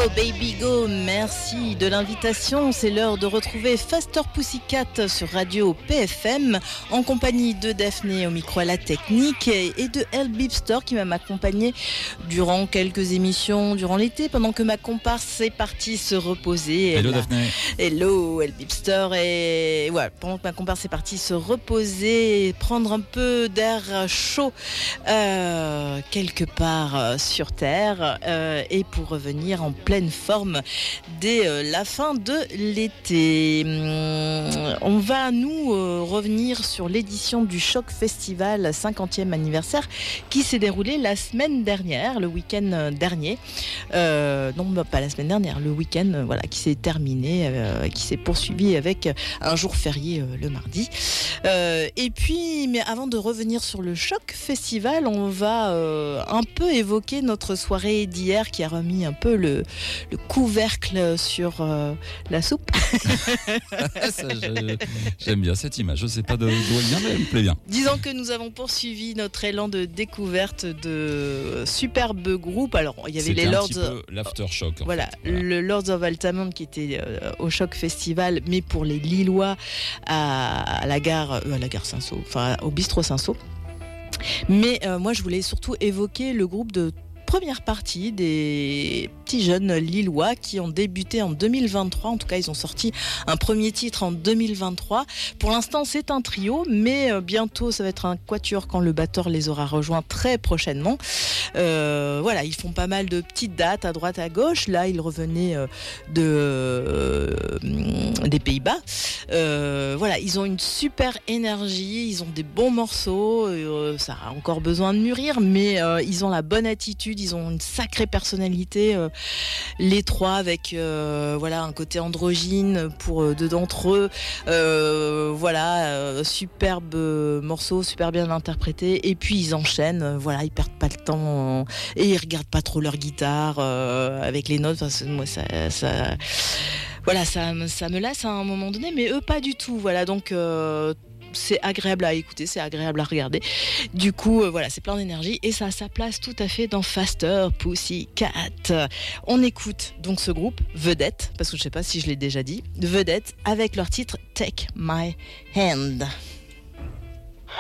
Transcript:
Baby Go, merci de l'invitation. C'est l'heure de retrouver Faster Pussycat sur Radio PFM en compagnie de Daphné au micro à la technique et de El Bipster qui va m'accompagner durant quelques émissions durant l'été pendant que ma comparse est partie se reposer. Hello Daphné. Hello El Bipster. Et voilà, pendant que ma comparse est partie se reposer, prendre un peu d'air chaud quelque part sur Terre et pour revenir en pleine forme dès la fin de l'été. On va nous revenir sur l'édition du Choc Festival 50e anniversaire qui s'est déroulé la semaine dernière, le week-end dernier. Non, pas la semaine dernière, le week-end qui s'est terminé, qui s'est poursuivi avec un jour férié le mardi. Et puis, mais avant de revenir sur le Choc Festival, on va un peu évoquer notre soirée d'hier qui a remis un peu le couvercle sur la soupe. J'aime bien cette image. Je ne sais pas d'où elle vient, mais elle me plaît bien. Disons que nous avons poursuivi notre élan de découverte de superbes groupes. Alors, il y avait les Lords. C'était un petit peu l'aftershock. Voilà, le Lords of Altamont qui était au Choc Festival, mais pour les Lillois à la gare Saint-Saul, enfin au bistrot Saint-Saul. Mais moi, je voulais surtout évoquer le groupe de première partie des petits jeunes lillois qui ont débuté en 2023. En tout cas, ils ont sorti un premier titre en 2023. Pour l'instant, c'est un trio, mais bientôt, ça va être un quatuor quand le batteur les aura rejoints très prochainement. Ils font pas mal de petites dates à droite à gauche. Là, ils revenaient des Pays-Bas. Ils ont une super énergie, ils ont des bons morceaux. Ça a encore besoin de mûrir, mais ils ont la bonne attitude. Ils ont une sacrée personnalité, les trois, avec un côté androgyne pour deux d'entre eux. Superbe morceau, super bien interprété. Et puis ils enchaînent, ils perdent pas le temps et ils regardent pas trop leur guitare avec les notes. Moi, ça me lasse à un moment donné, mais eux pas du tout. Donc c'est agréable à écouter, c'est agréable à regarder. Du coup, c'est plein d'énergie et ça a sa place tout à fait dans Faster Pussycat. On écoute donc ce groupe, Vedette, parce que je sais pas si je l'ai déjà dit, Vedette, avec leur titre Take My Hand.